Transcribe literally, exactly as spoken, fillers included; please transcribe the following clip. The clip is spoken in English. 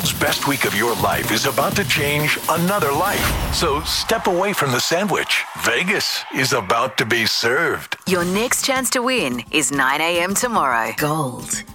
world's best week of your life is about to change another life. So step away from the sandwich. Vegas is about to be served. Your next chance to win is nine a.m. tomorrow. Gold